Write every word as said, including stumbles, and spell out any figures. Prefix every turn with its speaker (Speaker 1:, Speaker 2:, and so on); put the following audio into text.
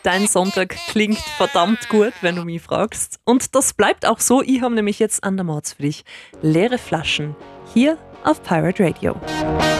Speaker 1: Dein Sonntag klingt verdammt gut, wenn du mich fragst. Und das bleibt auch so. Ich habe nämlich jetzt an der Mords für dich leere Flaschen hier auf Pirate Radio.